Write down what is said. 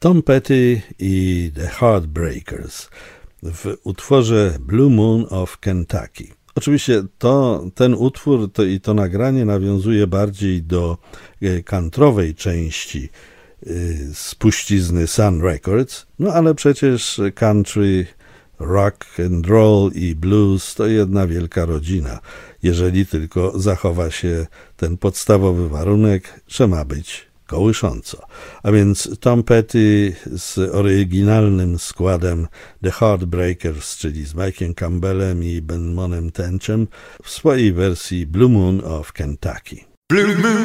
Tom Petty i The Heartbreakers w utworze Blue Moon of Kentucky. Oczywiście ten utwór i to nagranie nawiązuje bardziej do countrywej części spuścizny Sun Records, no ale przecież country, rock and roll i blues to jedna wielka rodzina, jeżeli tylko zachowa się ten podstawowy warunek, że ma być kołysząco. A więc Tom Petty z oryginalnym składem The Heartbreakers, czyli z Mike'iem Campbellem i Benmonem Tenchem w swojej wersji Blue Moon of Kentucky. Blue Moon.